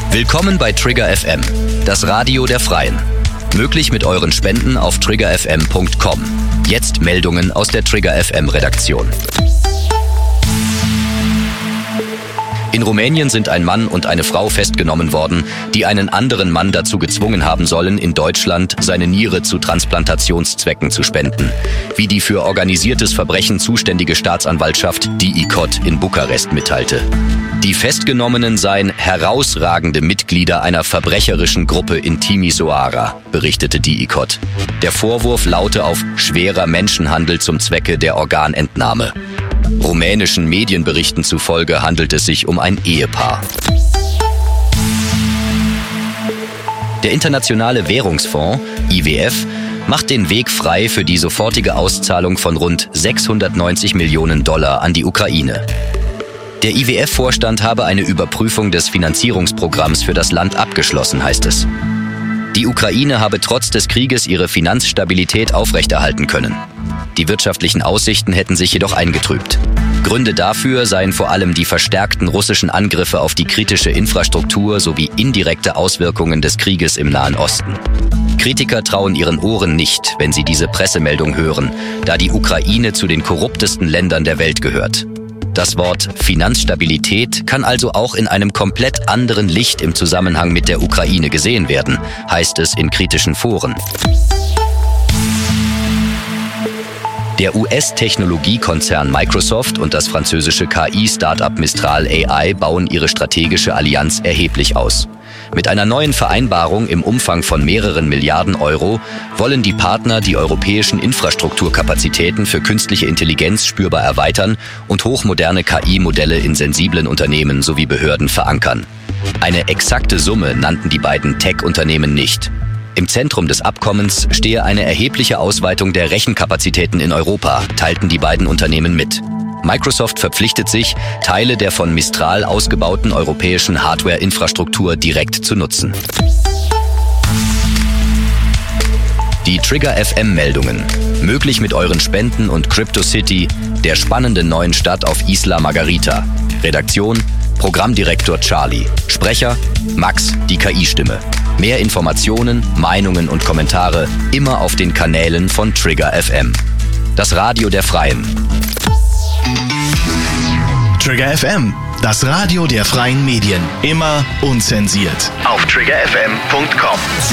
Willkommen bei Trigger FM, das Radio der Freien. Möglich mit euren Spenden auf triggerfm.com. Jetzt Meldungen aus der Trigger FM Redaktion. In Rumänien sind ein Mann und eine Frau festgenommen worden, die einen anderen Mann dazu gezwungen haben sollen, in Deutschland seine Niere zu Transplantationszwecken zu spenden, wie die für organisiertes Verbrechen zuständige Staatsanwaltschaft DICOT in Bukarest mitteilte. Die Festgenommenen seien herausragende Mitglieder einer verbrecherischen Gruppe in Timișoara, berichtete DICOT. Der Vorwurf laute auf schwerer Menschenhandel zum Zwecke der Organentnahme. Rumänischen Medienberichten zufolge handelt es sich um ein Ehepaar. Der Internationale Währungsfonds, IWF, macht den Weg frei für die sofortige Auszahlung von rund 690 Millionen Dollar an die Ukraine. Der IWF-Vorstand habe eine Überprüfung des Finanzierungsprogramms für das Land abgeschlossen, heißt es. Die Ukraine habe trotz des Krieges ihre Finanzstabilität aufrechterhalten können. Die wirtschaftlichen Aussichten hätten sich jedoch eingetrübt. Gründe dafür seien vor allem die verstärkten russischen Angriffe auf die kritische Infrastruktur sowie indirekte Auswirkungen des Krieges im Nahen Osten. Kritiker trauen ihren Ohren nicht, wenn sie diese Pressemeldung hören, da die Ukraine zu den korruptesten Ländern der Welt gehört. Das Wort Finanzstabilität kann also auch in einem komplett anderen Licht im Zusammenhang mit der Ukraine gesehen werden, heißt es in kritischen Foren. Der US-Technologiekonzern Microsoft und das französische KI-Startup Mistral AI bauen ihre strategische Allianz erheblich aus. Mit einer neuen Vereinbarung im Umfang von mehreren Milliarden Euro wollen die Partner die europäischen Infrastrukturkapazitäten für künstliche Intelligenz spürbar erweitern und hochmoderne KI-Modelle in sensiblen Unternehmen sowie Behörden verankern. Eine exakte Summe nannten die beiden Tech-Unternehmen nicht. Im Zentrum des Abkommens stehe eine erhebliche Ausweitung der Rechenkapazitäten in Europa, teilten die beiden Unternehmen mit. Microsoft verpflichtet sich, Teile der von Mistral ausgebauten europäischen Hardware-Infrastruktur direkt zu nutzen. Die Trigger FM-Meldungen. Möglich mit euren Spenden und CryptoCity, der spannenden neuen Stadt auf Isla Margarita. Redaktion: Programmdirektor Charlie. Sprecher: Max, die KI-Stimme. Mehr Informationen, Meinungen und Kommentare immer auf den Kanälen von Trigger FM. Das Radio der Freien. Trigger FM, das Radio der freien Medien. Immer unzensiert. Auf triggerfm.com.